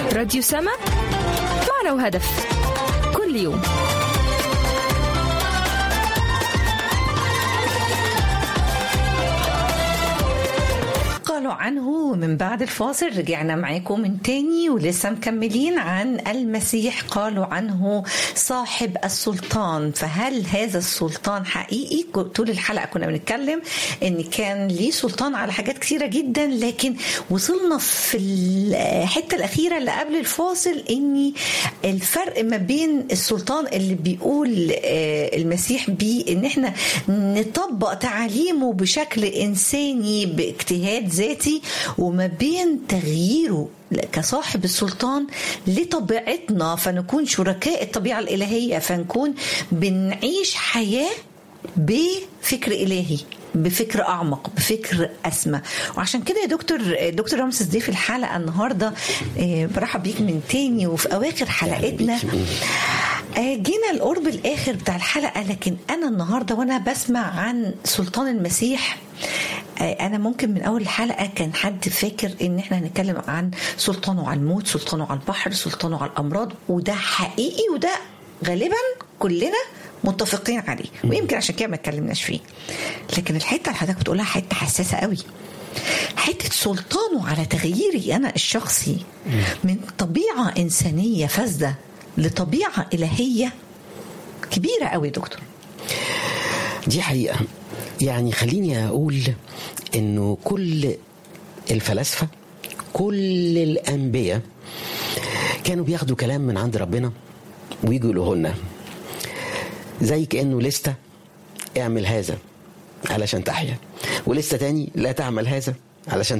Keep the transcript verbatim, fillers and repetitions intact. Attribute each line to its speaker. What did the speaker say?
Speaker 1: راديو سما، معنى وهدف كل يوم.
Speaker 2: قالوا عنه. من بعد الفاصل رجعنا معاكم من تاني ولسه مكملين عن المسيح. قالوا عنه صاحب السلطان، فهل هذا السلطان حقيقي؟ طول الحلقة كنا بنتكلم ان كان ليه سلطان على حاجات كثيرة جدا، لكن وصلنا في الحتة الأخيرة اللي قبل الفاصل ان الفرق ما بين السلطان اللي بيقول المسيح بيه ان احنا نطبق تعاليمه بشكل إنساني باجتهاد ذاتي، وما بين تغييره كصاحب السلطان لطبيعتنا فنكون شركاء الطبيعة الإلهية، فنكون بنعيش حياة بفكر إلهي، بفكر أعمق، بفكر أسمى. وعشان كده يا دكتور دكتور رامسيس دي في الحلقة النهاردة برحب بيك من تاني وفي أواخر حلقتنا. جينا القرب الآخر بتاع الحلقة، لكن أنا النهاردة وأنا بسمع عن سلطان المسيح، أنا ممكن من أول الحلقة كان حد فاكر إن إحنا هنتكلم عن سلطانه على الموت، سلطانه على البحر، سلطانه على الأمراض، وده حقيقي وده غالبا كلنا متفقين عليه، ويمكن عشان كده ما اتكلمناش فيه. لكن الحتة اللي حضرتك بتقولها حتة حساسة قوي، حتة سلطانه على تغييري أنا الشخصي من طبيعة إنسانية فاسدة لطبيعة إلهية كبيرة قوي. دكتور
Speaker 3: دي حقيقة. يعني خليني أقول إنه كل الفلاسفة كل الأنبياء كانوا بياخدوا كلام من عند ربنا ويجوا يقولوه لنا، زي كأنه لستة اعمل هذا علشان تحيا، ولستة تاني لا تعمل هذا علشان